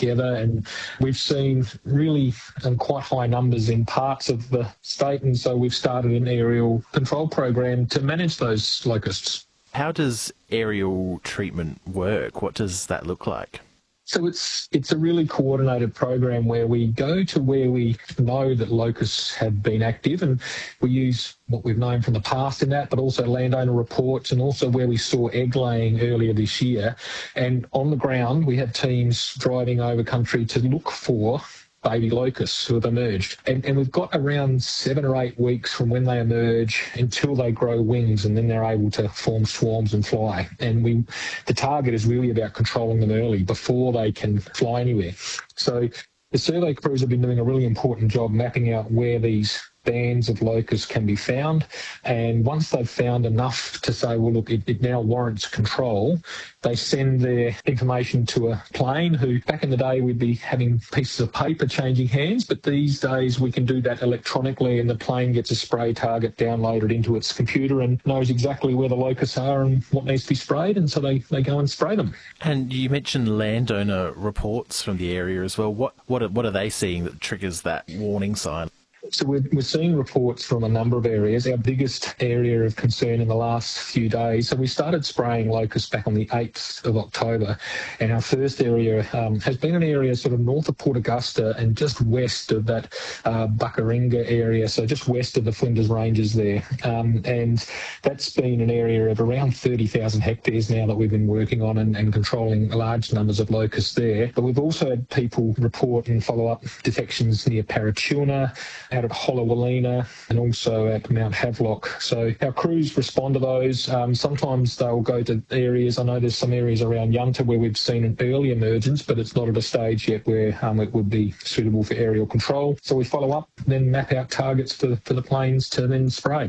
together, and we've seen really quite high numbers in parts of the state, and so we've started an aerial control program to manage those locusts. How does aerial treatment work? What does that look like? So it's a really coordinated program where we go to where we know that locusts have been active, and we use what we've known from the past in that, but also landowner reports, and also where we saw egg laying earlier this year. And on the ground, we have teams driving over country to look for baby locusts who have emerged. And we've got around 7 or 8 weeks from when they emerge until they grow wings, and then they're able to form swarms and fly. And the target is really about controlling them early before they can fly anywhere. So the survey crews have been doing a really important job mapping out where these bands of locusts can be found, and once they've found enough to say, well, look, it now warrants control, they send their information to a plane who, back in the day, we'd be having pieces of paper changing hands, but these days we can do that electronically, and the plane gets a spray target downloaded into its computer and knows exactly where the locusts are and what needs to be sprayed, and so they go and spray them. And you mentioned landowner reports from the area as well. What are they seeing that triggers that warning sign? So we're seeing reports from a number of areas. Our biggest area of concern in the last few days, so we started spraying locusts back on the 8th of October, and our first area has been an area sort of north of Port Augusta and just west of that Buckaringa area, so just west of the Flinders Ranges there. And that's been an area of around 30,000 hectares now that we've been working on and controlling large numbers of locusts there. But we've also had people report and follow up detections near Parachuna, out at Hollowalina, and also at Mount Havelock. So our crews respond to those. Sometimes they'll go to areas. I know there's some areas around Yunta where we've seen an early emergence, but it's not at a stage yet where it would be suitable for aerial control. So we follow up, then map out targets for the planes to then spray.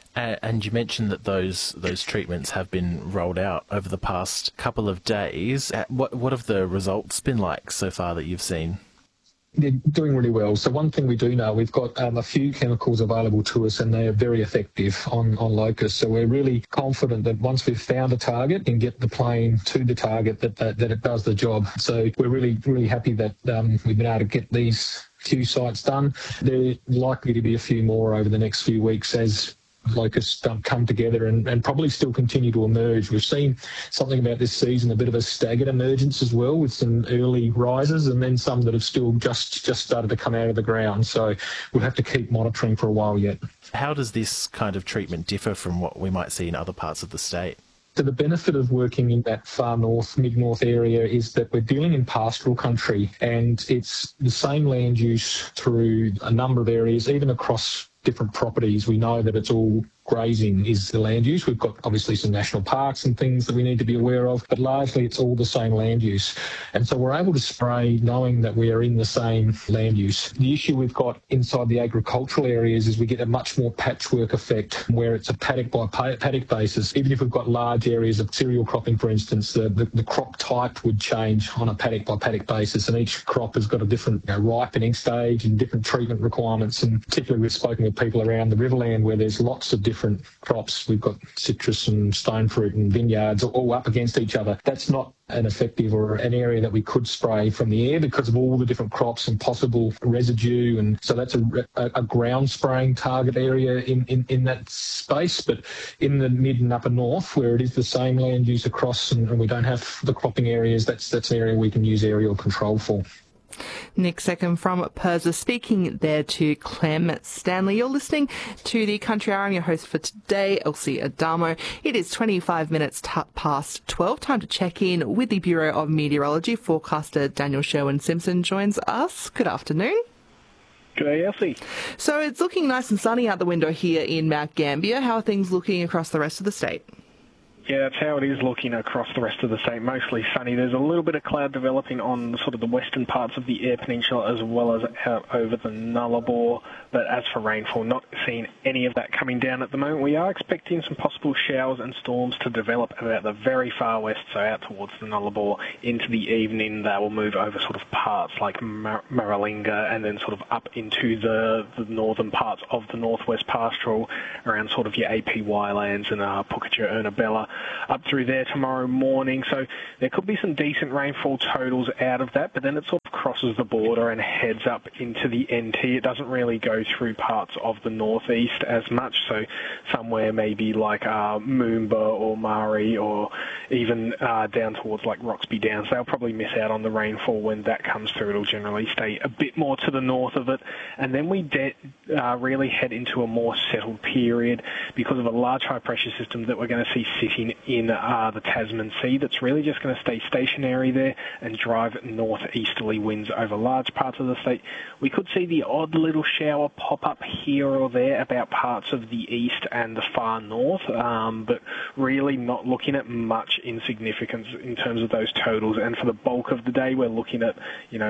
And you mentioned that those treatments have been rolled out over the past couple of days. What have the results been like so far that you've seen? They're doing really well. So one thing we do know, we've got a few chemicals available to us, and they are very effective on locusts. So we're really confident that once we've found a target and get the plane to the target, that it does the job. So we're really, really happy that we've been able to get these few sites done. There are likely to be a few more over the next few weeks as locusts come together and probably still continue to emerge. We've seen something about this season, a bit of a staggered emergence as well, with some early rises and then some that have still just started to come out of the ground. So we'll have to keep monitoring for a while yet. How does this kind of treatment differ from what we might see in other parts of the state? So the benefit of working in that far north, mid-north area is that we're dealing in pastoral country, and it's the same land use through a number of areas, even across different properties. We know that it's all grazing is the land use. We've got obviously some national parks and things that we need to be aware of, but largely it's all the same land use. And so we're able to spray knowing that we are in the same land use. The issue we've got inside the agricultural areas is we get a much more patchwork effect where it's a paddock by paddock basis. Even if we've got large areas of cereal cropping, for instance, the crop type would change on a paddock by paddock basis, and each crop has got a different ripening stage and different treatment requirements. And particularly we've spoken with people around the Riverland where there's lots of different crops. We've got citrus and stone fruit and vineyards all up against each other. That's not an effective or an area that we could spray from the air because of all the different crops and possible residue. And so that's a ground spraying target area in that space. But in the mid and upper north, where it is the same land use across and we don't have the cropping areas, that's an area we can use aerial control for. Nick Seckham from PIRSA speaking there to Clem Stanley. You're listening to the Country Hour. I'm your host for today, Elsie Adamo. It is 25 minutes past 12. Time to check in with the Bureau of Meteorology. Forecaster Daniel Sherwin-Simpson joins us. Good afternoon. G'day, Elsie. So it's looking nice and sunny out the window here in Mount Gambier. How are things looking across the rest of the state? Yeah, that's how it is looking across the rest of the state, mostly sunny. There's a little bit of cloud developing on sort of the western parts of the Eyre Peninsula as well as out over the Nullarbor. But as for rainfall, not seeing any of that coming down at the moment. We are expecting some possible showers and storms to develop about the very far west, so out towards the Nullarbor into the evening. They will move over sort of parts like Maralinga and then sort of up into the northern parts of the northwest pastoral around sort of your APY lands and Pukatura, Ernabella, up through there tomorrow morning. So there could be some decent rainfall totals out of that, but then it sort of crosses the border and heads up into the NT. It doesn't really go through parts of the northeast as much, so somewhere maybe like Moomba or Mari or even down towards like Roxby Downs, they'll probably miss out on the rainfall when that comes through. It'll generally stay a bit more to the north of it, and then we really head into a more settled period because of a large high pressure system that we're going to see sitting in the Tasman Sea that's really just going to stay stationary there and drive northeasterly winds over large parts of the state. We could see the odd little shower pop up here or there about parts of the east and the far north, but really not looking at much insignificance in terms of those totals. And for the bulk of the day, we're looking at,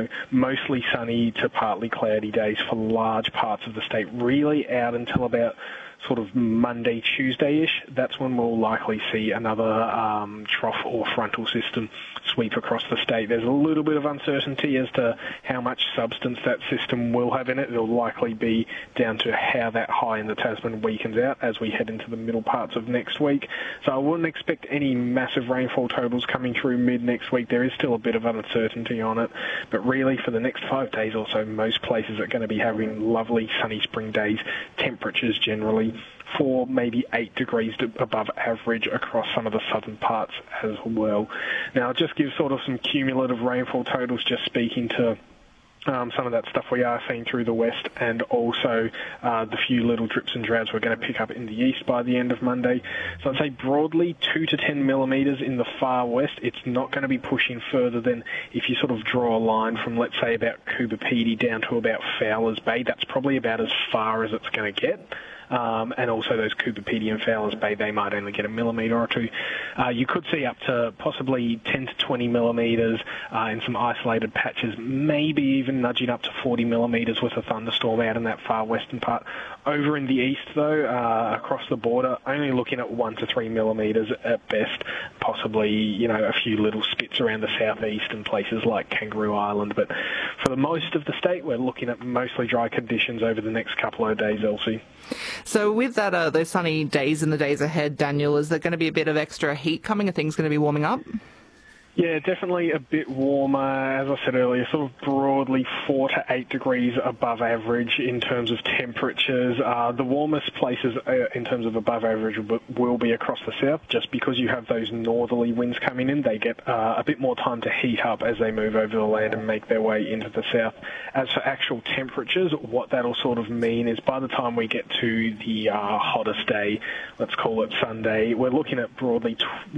mostly sunny to partly cloudy days for large parts of the state, really out until about sort of Monday, Tuesday-ish. That's when we'll likely see another trough or frontal system sweep across the state. There's a little bit of uncertainty as to how much substance that system will have in it. It'll likely be down to how that high in the Tasman weakens out as we head into the middle parts of next week. So I wouldn't expect any massive rainfall totals coming through mid-next week. There is still a bit of uncertainty on it. But really, for the next 5 days or so, most places are going to be having lovely sunny spring days, temperatures generally 4, maybe 8 degrees above average across some of the southern parts as well. Now, just give sort of some cumulative rainfall totals, just speaking to some of that stuff we are seeing through the west, and also the few little drips and drabs we're going to pick up in the east by the end of Monday. So I'd say broadly 2 to 10 millimetres in the far west. It's not going to be pushing further than if you sort of draw a line from, let's say, about Coober Pedy down to about Fowler's Bay. That's probably about as far as it's going to get. And also those Coober Pedy and Fowler's Bay, they might only get a millimetre or two. You could see up to possibly 10 to 20 millimetres in some isolated patches, maybe even nudging up to 40 millimetres with a thunderstorm out in that far western part. Over in the east, though, across the border, only looking at 1 to 3 millimetres at best, possibly, a few little spits around the southeast and places like Kangaroo Island. But for the most of the state, we're looking at mostly dry conditions over the next couple of days, Elsie. So with that, those sunny days in the days ahead, Daniel, is there going to be a bit of extra heat coming? Are things going to be warming up? Yeah, definitely a bit warmer. As I said earlier, sort of broadly 4 to 8 degrees above average in terms of temperatures. The warmest places in terms of above average will be across the south, just because you have those northerly winds coming in. They get a bit more time to heat up as they move over the land and make their way into the south. As for actual temperatures, what that'll sort of mean is by the time we get to the hottest day, let's call it Sunday, we're looking at broadly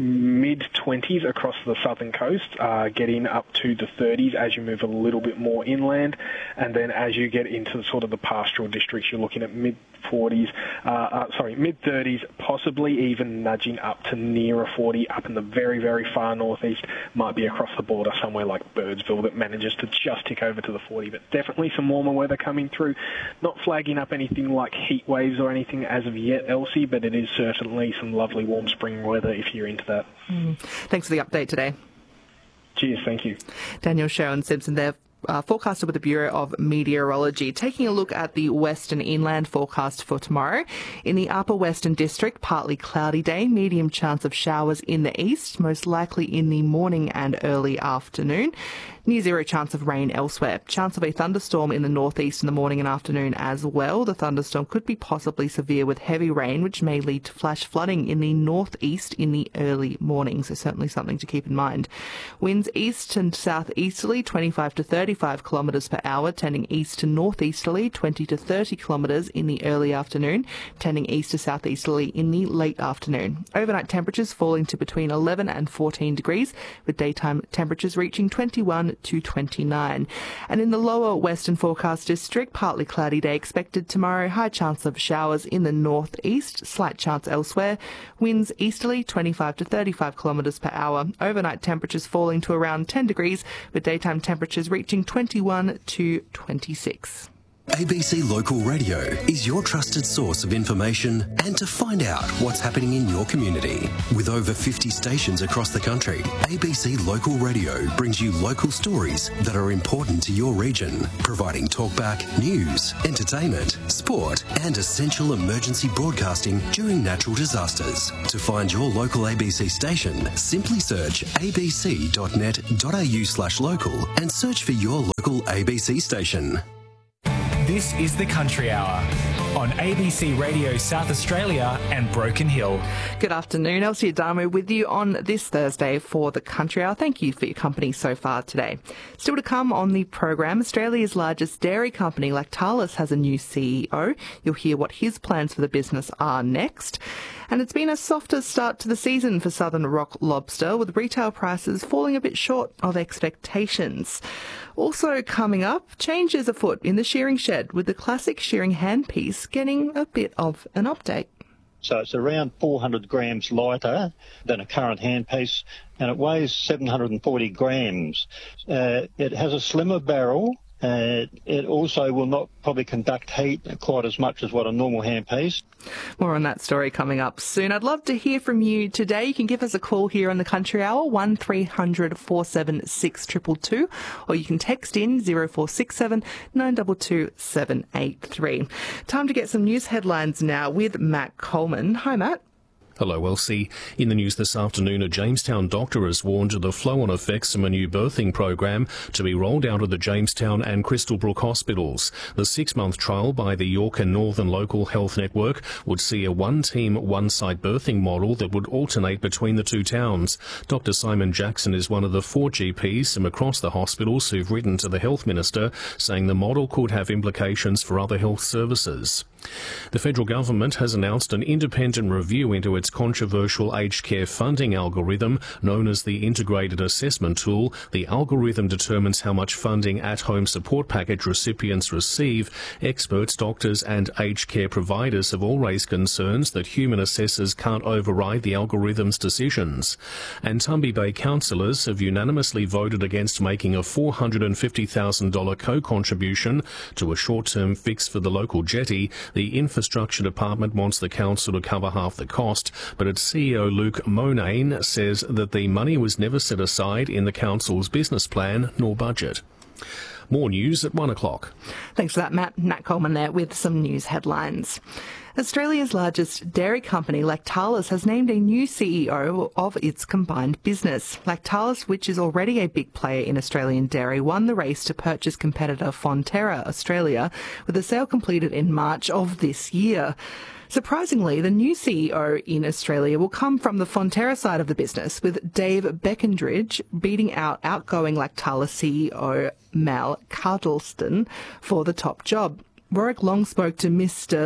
mid-20s across the southern coast, getting up to the 30s as you move a little bit more inland, and then as you get into sort of the pastoral districts, you're looking at mid-30s, possibly even nudging up to nearer 40 up in the very, very far northeast. Might be across the border somewhere like Birdsville that manages to just tick over to the 40, but definitely some warmer weather coming through. Not flagging up anything like heat waves or anything as of yet, Elsie, but it is certainly some lovely warm spring weather if you're into that. Thanks for the update today. Cheers, thank you. Daniel Sherwin-Simpson there, forecaster with the Bureau of Meteorology. Taking a look at the western inland forecast for tomorrow. In the upper western district, partly cloudy day, medium chance of showers in the east, most likely in the morning and early afternoon. Near zero chance of rain elsewhere. Chance of a thunderstorm in the northeast in the morning and afternoon as well. The thunderstorm could be possibly severe with heavy rain, which may lead to flash flooding in the northeast in the early morning. So certainly something to keep in mind. Winds east and southeasterly, 25 to 35 kilometres per hour, tending east to northeasterly, 20 to 30 kilometres in the early afternoon, tending east to southeasterly in the late afternoon. Overnight temperatures falling to between 11 and 14 degrees, with daytime temperatures reaching 21 to 29. And in the lower western forecast district, partly cloudy day expected tomorrow. High chance of showers in the northeast, slight chance elsewhere. Winds easterly, 25 to 35 kilometres per hour. Overnight temperatures falling to around 10 degrees, with daytime temperatures reaching 21 to 26. ABC Local Radio is your trusted source of information and to find out what's happening in your community. With over 50 stations across the country, ABC Local Radio brings you local stories that are important to your region, providing talkback, news, entertainment, sport and essential emergency broadcasting during natural disasters. To find your local ABC station, simply search abc.net.au/local and search for your local ABC station. This is the Country Hour on ABC Radio South Australia and Broken Hill. Good afternoon, Elsie Adamo with you on this Thursday for the Country Hour. Thank you for your company so far today. Still to come on the program, Australia's largest dairy company, Lactalis, has a new CEO. You'll hear what his plans for the business are next. And it's been a softer start to the season for Southern Rock lobster, with retail prices falling a bit short of expectations. Also coming up, changes afoot in the shearing shed, with the classic shearing handpiece getting a bit of an update. So it's around 400 grams lighter than a current handpiece, and it weighs 740 grams. It has a slimmer barrel. It also will not probably conduct heat quite as much as what a normal handpiece. More on that story coming up soon. I'd love to hear from you today. You can give us a call here on the Country Hour, 1300 476 222, or you can text in 0467 922 783. Time to get some news headlines now with Matt Coleman. Hi, Matt. Hello, Elsie. In the news this afternoon, a Jamestown doctor has warned of the flow-on effects of a new birthing program to be rolled out of the Jamestown and Crystal Brook hospitals. The 6-month trial by the York and Northern Local Health Network would see a one-team, one-site birthing model that would alternate between the two towns. Dr. Simon Jackson is one of the 4 GPs from across the hospitals who've written to the Health Minister, saying the model could have implications for other health services. The federal government has announced an independent review into its controversial aged care funding algorithm known as the Integrated Assessment Tool. The algorithm determines how much funding at-home support package recipients receive. Experts, doctors and aged care providers have all raised concerns that human assessors can't override the algorithm's decisions. And Tumby Bay councillors have unanimously voted against making a $450,000 co-contribution to a short-term fix for the local jetty. The Infrastructure Department wants the council to cover half the cost, but its CEO Luke Monane says that the money was never set aside in the council's business plan nor budget. More news at 1 o'clock. Thanks for that, Matt. Matt Coleman there with some news headlines. Australia's largest dairy company, Lactalis, has named a new CEO of its combined business. Lactalis, which is already a big player in Australian dairy, won the race to purchase competitor Fonterra Australia, with the sale completed in March of this year. Surprisingly, the new CEO in Australia will come from the Fonterra side of the business, with Dave Beckendridge beating out outgoing Lactalis CEO Mal Cardleston for the top job. Warwick Long spoke to Mr.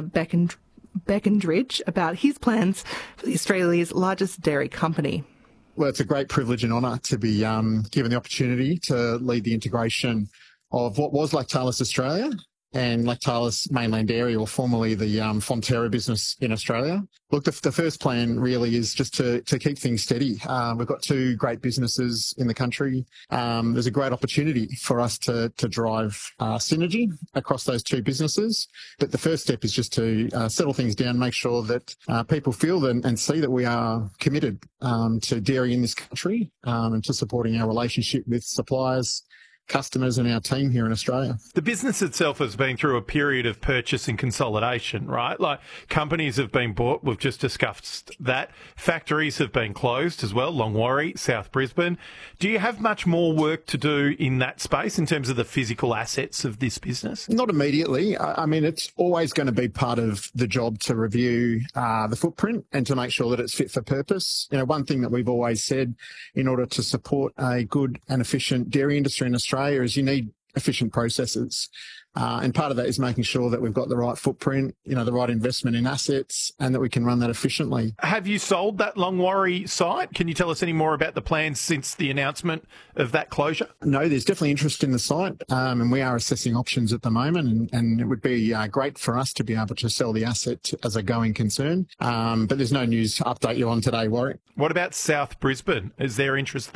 Beckendridge about his plans for Australia's largest dairy company. Well, it's a great privilege and honour to be given the opportunity to lead the integration of what was Lactalis Australia and Lactalis Mainland Dairy, or formerly the Fonterra business in Australia. Look, the first plan really is just to keep things steady. We've got 2 great businesses in the country. There's a great opportunity for us to drive synergy across those 2 businesses. But the first step is just to settle things down, make sure that people feel and see that we are committed to dairy in this country and to supporting our relationship with suppliers, customers and our team here in Australia. The business itself has been through a period of purchase and consolidation, right? Like, companies have been bought, we've just discussed that. Factories have been closed as well, Longwarry, South Brisbane. Do you have much more work to do in that space in terms of the physical assets of this business? Not immediately. I mean, it's always going to be part of the job to review the footprint and to make sure that it's fit for purpose. You know, one thing that we've always said in order to support a good and efficient dairy industry in Australia is you need efficient processes. And part of that is making sure that we've got the right footprint, you know, the right investment in assets, and that we can run that efficiently. Have you sold that Longwarry site? Can you tell us any more about the plans since the announcement of that closure? No, there's definitely interest in the site, and we are assessing options at the moment, and it would be great for us to be able to sell the asset as a going concern. But there's no news to update you on today, Warwick. What about South Brisbane? Is there interest there?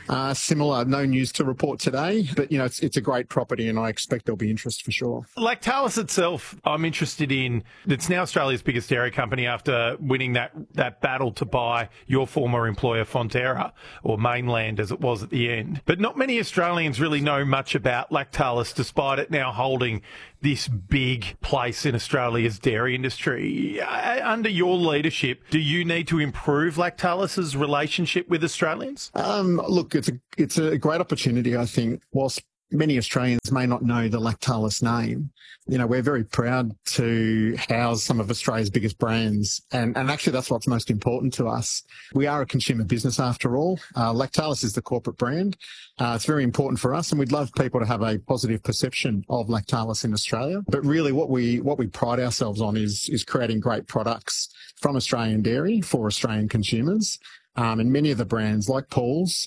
Similar, no news to report today, but it's a great property, and I expect there'll be interest for sure. Lactalis itself, I'm interested in. It's now Australia's biggest dairy company after winning that battle to buy your former employer Fonterra, or Mainland as it was at the end. But not many Australians really know much about Lactalis, despite it now holding this big place in Australia's dairy industry. Under your leadership, do you need to improve Lactalis's relationship with Australians? Look, it's a great opportunity, I think. Whilst many Australians may not know the Lactalis name, we're very proud to house some of Australia's biggest brands. And actually, that's what's most important to us. We are a consumer business after all. Lactalis is the corporate brand. It's very important for us, and we'd love people to have a positive perception of Lactalis in Australia. But really what we pride ourselves on is creating great products from Australian dairy for Australian consumers. And many of the brands like Paul's,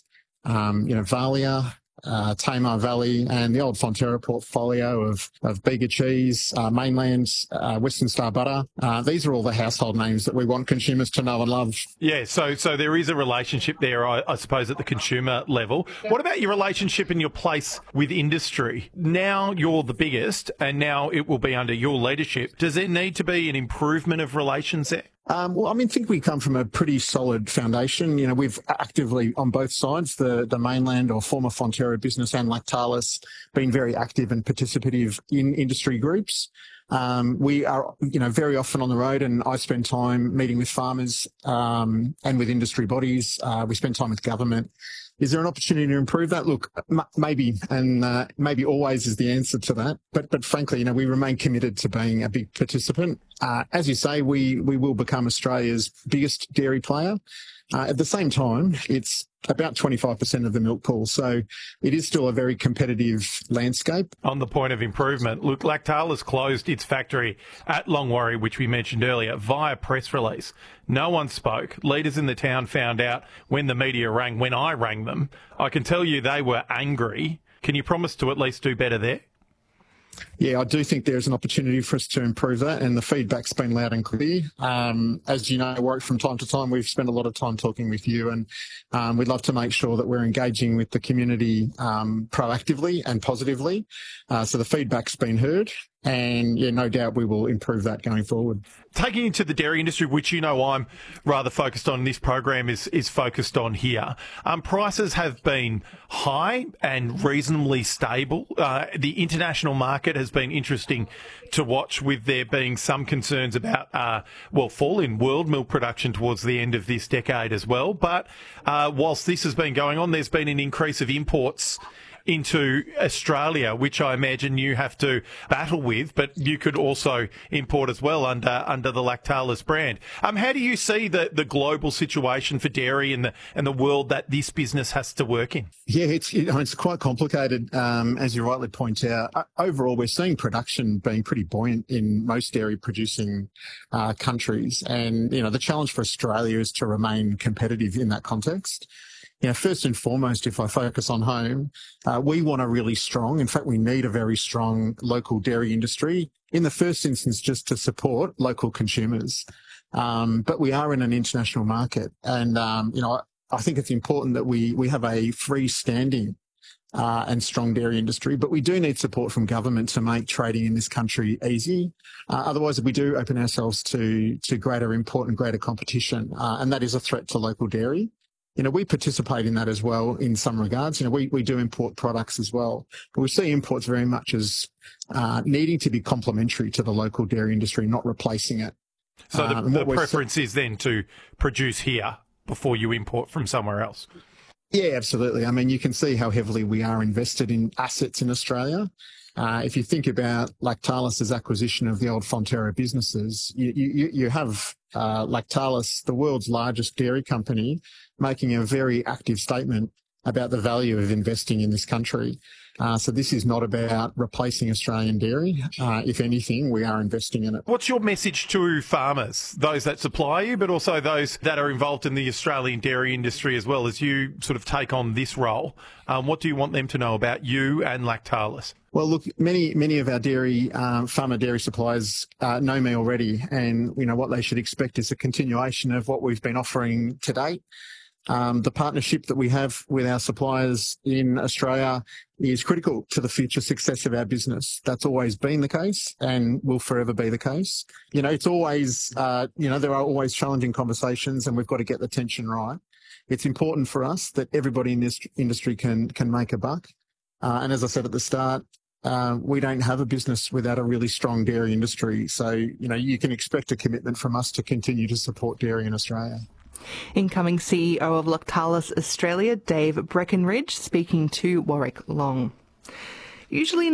Valia, Tamar Valley, and the old Fonterra portfolio of Bega Cheese, Mainland, Western Star Butter. These are all the household names that we want consumers to know and love. Yeah, so there is a relationship there, I suppose, at the consumer level. What about your relationship and your place with industry? Now you're the biggest, and now it will be under your leadership. Does there need to be an improvement of relations there? Well, I think we come from a pretty solid foundation. We've actively, on both sides, the Mainland or former Fonterra business and Lactalis, been very active and participative in industry groups. We are, very often on the road, and I spend time meeting with farmers and with industry bodies. We spend time with government. Is there an opportunity to improve that? Look, maybe, and maybe always is the answer to that. But frankly, we remain committed to being a big participant. As you say, we will become Australia's biggest dairy player. At the same time, it's about 25% of the milk pool, so it is still a very competitive landscape. On the point of improvement, look, Lactalis closed its factory at Longwarry, which we mentioned earlier, via press release. No one spoke. Leaders in the town found out when the media rang, when I rang them. I can tell you they were angry. Can you promise to at least do better there? Yeah, I do think there's an opportunity for us to improve that, and the feedback's been loud and clear. As you know, work from time to time, we've spent a lot of time talking with you, and we'd love to make sure that we're engaging with the community proactively and positively. So the feedback's been heard, and no doubt we will improve that going forward. Taking into the dairy industry, which I'm rather focused on, this program is focused on here. Prices have been high and reasonably stable. The international market has been interesting to watch, with there being some concerns about, fall in world milk production towards the end of this decade as well. But whilst this has been going on, there's been an increase of imports into Australia, which I imagine you have to battle with, but you could also import as well under the Lactalis brand. How do you see the global situation for dairy and the world that this business has to work in? Yeah, it's quite complicated, as you rightly point out. Overall, we're seeing production being pretty buoyant in most dairy producing countries, and the challenge for Australia is to remain competitive in that context. First and foremost, if I focus on home, we want a really strong, in fact, we need a very strong local dairy industry, in the first instance, just to support local consumers. But we are in an international market, and, I think it's important that we have a freestanding and strong dairy industry, but we do need support from government to make trading in this country easy. Otherwise, we do open ourselves to greater import and greater competition, and that is a threat to local dairy. We participate in that as well in some regards. We do import products as well. But we see imports very much as needing to be complementary to the local dairy industry, not replacing it. So the preference is then to produce here before you import from somewhere else? Yeah, absolutely. I mean, you can see how heavily we are invested in assets in Australia. If you think about Lactalis's acquisition of the old Fonterra businesses, you have Lactalis, the world's largest dairy company, making a very active statement about the value of investing in this country. So this is not about replacing Australian dairy. If anything, we are investing in it. What's your message to farmers, those that supply you, but also those that are involved in the Australian dairy industry as well, as you sort of take on this role? What do you want them to know about you and Lactalis? Well, look, many of our farmer dairy suppliers know me already, and what they should expect is a continuation of what we've been offering to date. The partnership that we have with our suppliers in Australia is critical to the future success of our business. That's always been the case and will forever be the case. It's always, there are always challenging conversations and we've got to get the tension right. It's important for us that everybody in this industry can make a buck. And as I said at the start, we don't have a business without a really strong dairy industry. So, you can expect a commitment from us to continue to support dairy in Australia. Incoming CEO of Lactalis Australia, Dave Breckenridge, speaking to Warwick Long. Usually